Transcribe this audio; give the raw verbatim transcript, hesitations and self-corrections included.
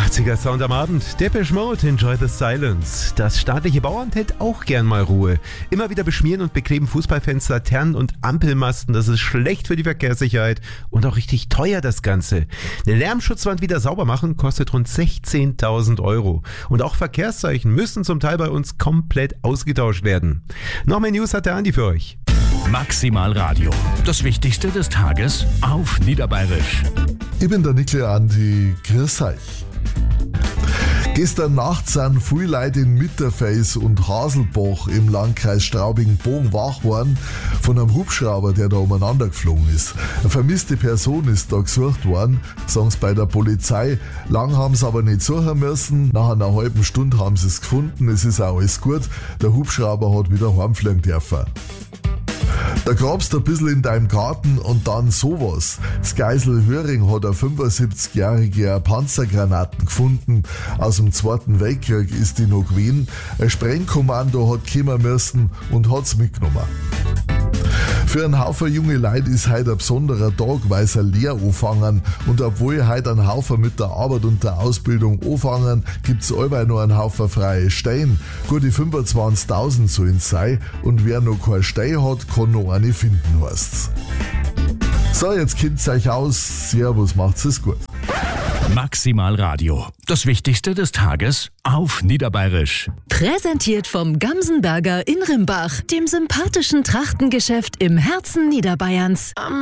achtziger Sound am Abend. Depeche Mode, Enjoy the Silence. Das staatliche Bauamt hätte auch gern mal Ruhe. Immer wieder beschmieren und bekleben Fußballfans Laternen und Ampelmasten. Das ist schlecht für die Verkehrssicherheit und auch richtig teuer, das Ganze. Eine Lärmschutzwand wieder sauber machen kostet rund sechzehntausend Euro. Und auch Verkehrszeichen müssen zum Teil bei uns komplett ausgetauscht werden. Noch mehr News hat der Andi für euch. Maximal Radio. Das Wichtigste des Tages auf Niederbayerisch. Ich bin der Nikle Andi, grüß euch. Gestern Nacht sind viele Leute in Mitterfels und Haselbach im Landkreis Straubing-Bogen wach worden von einem Hubschrauber, der da umeinander geflogen ist. Eine vermisste Person ist da gesucht worden, sagen sie bei der Polizei. Lang haben sie aber nicht suchen müssen. Nach einer halben Stunde haben sie es gefunden. Es ist auch alles gut. Der Hubschrauber hat wieder heimfliegen dürfen. Da grabst du ein bisschen in deinem Garten und dann sowas. Das Geisel-Höring hat eine fünfundsiebzigjährige Panzergranaten gefunden. Aus dem Zweiten Weltkrieg ist die noch gewesen. Ein Sprengkommando hat kommen müssen und hat's mitgenommen. Für einen Haufen junge Leute ist heute ein besonderer Tag, weil sie eine Lehre anfangen. Und obwohl heute ein Haufen mit der Arbeit und der Ausbildung anfangen, gibt es allweil noch einen Haufen freie Stellen. Gute fünfundzwanzigtausend sollen es sein. Und wer noch keine Stelle hat, kann noch eine finden, heißt's. So, jetzt kennt's euch aus. Servus, macht's es gut. Maximal Radio. Das Wichtigste des Tages auf Niederbayerisch. Präsentiert vom Gamsenberger in Rimbach, dem sympathischen Trachtengeschäft im Herzen Niederbayerns.